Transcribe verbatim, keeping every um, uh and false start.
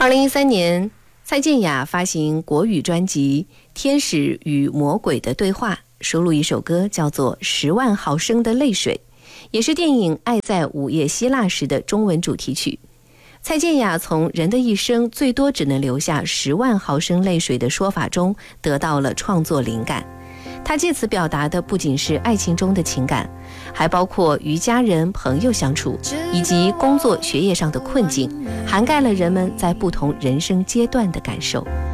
二零一三年，蔡健雅发行国语专辑《天使与魔鬼的对话》，收录一首歌叫做《十万毫升的泪水》，也是电影《爱在午夜希腊时》的中文主题曲。蔡健雅从人的一生最多只能留下十万毫升泪水的说法中得到了创作灵感。她借此表达的不仅是爱情中的情感，还包括与家人朋友相处，以及工作学业上的困境，涵盖了人们在不同人生阶段的感受。